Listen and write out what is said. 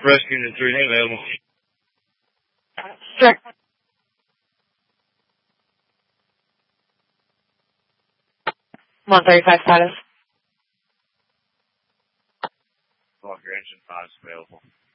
Rescue Unit 3 is available. Check. I'm on 35 status. Walker Engine 5 is available.